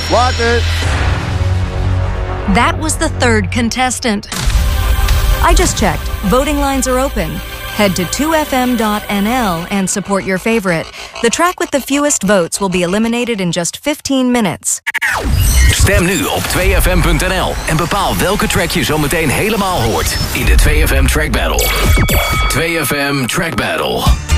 Later. That was the third contestant. I just checked. Voting lines are open. Head to 2fm.nl and support your favorite. The track with the fewest votes will be eliminated in just 15 minutes. Stem nu op 2fm.nl en bepaal welke track je zometeen helemaal hoort in de 2FM Track Battle. 2FM Track Battle.